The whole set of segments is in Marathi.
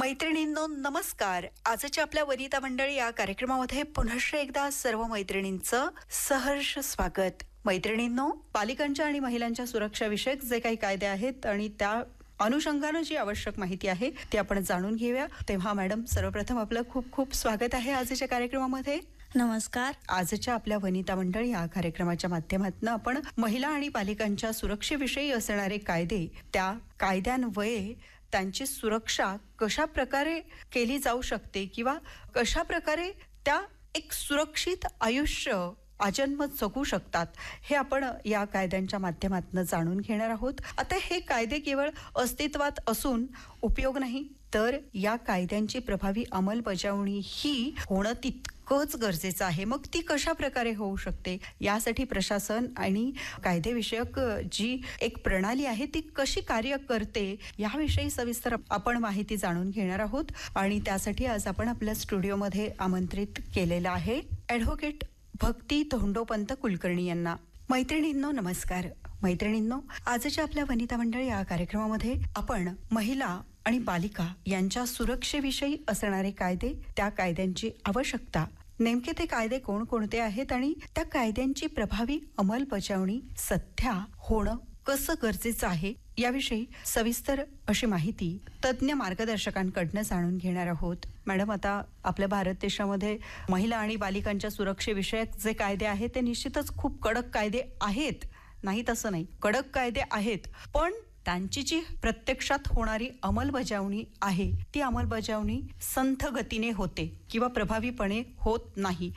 मैत्रिणींनो नमस्कार. आजच्या आपल्या वनिता मंडळी या कार्यक्रमामध्ये पुनश्च एकदा सर्व मैत्रिणींचं सहर्ष स्वागत. मैत्रिणींनो, बालिकांच्या आणि महिलांच्या सुरक्षाविषयक जे काही कायदे आहेत आणि त्या अनुषंगानं जी आवश्यक माहिती आहे ती आपण जाणून घेऊया. तेव्हा मॅडम, सर्वप्रथम आपलं खूप खूप स्वागत आहे आजच्या कार्यक्रमामध्ये. नमस्कार. आजच्या आपल्या वनिता मंडळी या कार्यक्रमाच्या माध्यमातून आपण महिला आणि बालिकांच्या सुरक्षेविषयी असणारे कायदे, त्या कायद्यान्वये त्यांची सुरक्षा कशा प्रकारे केली जाऊ शकते किंवा कशा प्रकारे त्या एक सुरक्षित आयुष्य आजन्म जगू शकतात, हे आपण या कायद्यांच्या माध्यमातून जाणून घेणार आहोत. आता हे कायदे केवळ अस्तित्वात असून उपयोग नाही, तर या कायद्यांची प्रभावी अंमलबजावणी ही होणं तितकंच गरजेचं आहे. मग ती कशा प्रकारे होऊ शकते, यासाठी प्रशासन आणि कायदेविषयक जी एक प्रणाली आहे ती कशी कार्य करते, याविषयी सविस्तर आपण माहिती जाणून घेणार आहोत. आणि त्यासाठी आज आपण आपल्या स्टुडिओमध्ये आमंत्रित केलेलं आहे ॲडव्होकेट भक्ती धोंडोपंत कुलकर्णी यांना. मैत्रिणींनो नमस्कार. मैत्रिणींनो, आजच्या आपल्या वनिता मंडळी या कार्यक्रमामध्ये आपण महिला आणि बालिका यांच्या सुरक्षेविषयी असणारे कायदे, त्या कायद्यांची आवश्यकता, नेमके ते कायदे कोणकोणते आहेत आणि त्या कायद्यांची प्रभावी अंमलबजावणी सध्या होणं कसं गरजेचं आहे, याविषयी सविस्तर अशी माहिती तज्ज्ञ मार्गदर्शकांकडनं जाणून घेणार आहोत. मॅडम, आता आपल्या भारत देशामध्ये महिला आणि बालिकांच्या सुरक्षेविषयक जे कायदे आहेत ते निश्चितच खूप कडक कायदे आहेत, नाही तसं नाही, कडक कायदे आहेत, पण त्यांची जी प्रत्यक्षात होणारी अंमलबजावणी आहे ती अंमलबजावणी संथ गतीने होते किंवा प्रभावीपणे होत नाही,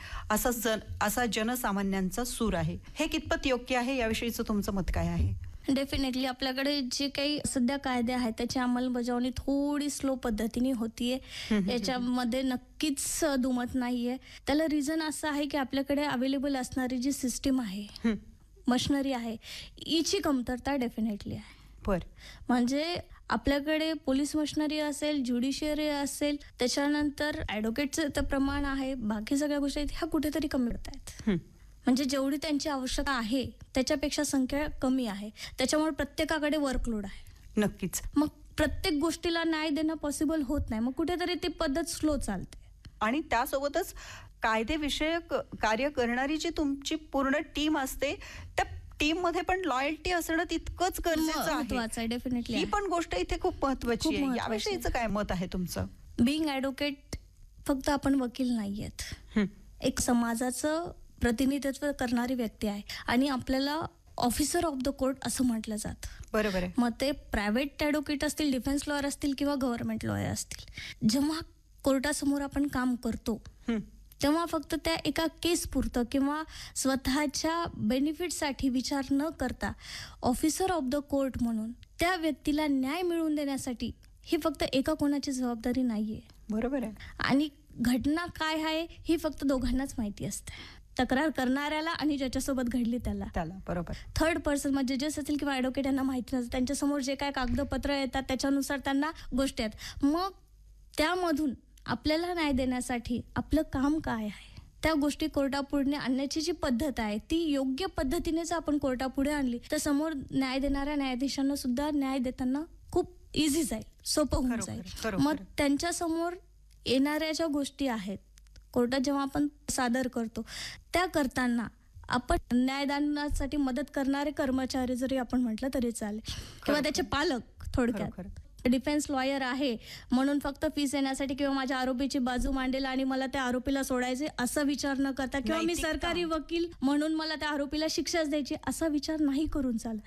असा जनसामान्यांचा सूर आहे. हे कितपत योग्य आहे, याविषयीचं तुमचं मत काय आहे? डेफिनेटली आपल्याकडे जे काही सध्या कायदे आहेत त्याची अंमलबजावणी थोडी स्लो पद्धतीने होतीये. याच्यामध्ये नक्कीच दुमत नाहीये. त्याला रिझन असं आहे की आपल्याकडे अवेलेबल असणारी जी सिस्टीम आहे, मशिनरी आहे, हिची कमतरता डेफिनेटली आहे. म्हणजे आपल्याकडे पोलीस मशिनरी असेल, ज्युडिशियरी असेल, त्याच्यानंतर ॲडव्होकेटचं तर प्रमाण आहे, बाकी सगळ्या गोष्टी ह्या कुठेतरी कमी होत आहेत. म्हणजे जेवढी त्यांची आवश्यकता आहे त्याच्यापेक्षा संख्या कमी आहे. त्याच्यामुळे प्रत्येकाकडे वर्कलोड आहे. नक्कीच. मग प्रत्येक गोष्टीला न्याय देणं पॉसिबल होत नाही. मग कुठेतरी ती पद्धत स्लो चालते. आणि त्यासोबतच कायदेविषयक कार्य करणारी जी तुमची पूर्ण टीम असते, त्या टीम मध्ये पण लॉयल्टी असणं तितकंच गरजेचं आहे. डेफिनेटली ही पण गोष्ट इथे खूप महत्वाची आहे. याविषयीचं काय मत आहे तुमचं? बिंग ॲडव्होकेट फक्त आपण वकील नाहीयेत, एक समाजाचं प्रतिनिधित्व करणारी व्यक्ती आहे आणि आपल्याला ऑफिसर ऑफ द कोर्ट असं म्हटलं जातं. बरोबर आहे. मग ते प्रायव्हेट ॲडव्होकेट असतील, डिफेन्स लॉयर असतील किंवा गव्हर्नमेंट लॉयर असतील, जेव्हा कोर्टासमोर आपण काम करतो तेव्हा फक्त त्या एका केस पुरतं किंवा स्वतःच्या बेनिफिटसाठी विचार न करता ऑफिसर ऑफ द कोर्ट म्हणून त्या व्यक्तीला न्याय मिळवून देण्यासाठी ही फक्त एका कोणाची जबाबदारी नाहीये. बरोबर आहे. आणि घटना काय आहे ही फक्त दोघांनाच माहिती असते, तक्रार करणाऱ्याला आणि ज्याच्यासोबत घडली त्याला. बरोबर. थर्ड पर्सन म्हणजे जजेस असतील किंवा ॲडव्होकेट यांना माहिती नसतं. त्यांच्यासमोर जे काय कागदपत्र येतात त्याच्यानुसार त्यांना गोष्टी आहेत. मग त्यामधून आपल्याला न्याय देण्यासाठी आपलं काम काय आहे, त्या गोष्टी कोर्टापुढे आणण्याची जी पद्धत आहे ती योग्य पद्धतीने जर आपण कोर्टापुढे आणली तर समोर न्याय देणाऱ्या न्यायाधीशांना सुद्धा न्याय देताना खूप इझी जाईल, सोपं होऊन जाईल. मग त्यांच्या समोर येणाऱ्या ज्या गोष्टी आहेत कोर्टात जेव्हा आपण सादर करतो, त्या करताना आपण न्यायदानासाठी मदत करणारे कर्मचारी जरी आपण म्हटलं तरी चालेल, किंवा त्याचे पालक. थोडक्यात डिफेन्स लॉयर आहे म्हणून फक्त फीस येण्यासाठी किंवा माझ्या आरोपीची बाजू मांडेल आणि मला त्या आरोपीला सोडायचे असा विचार न करता, किंवा मी सरकारी वकील म्हणून मला त्या आरोपीला शिक्षाच द्यायची असा विचार नाही करून चालत.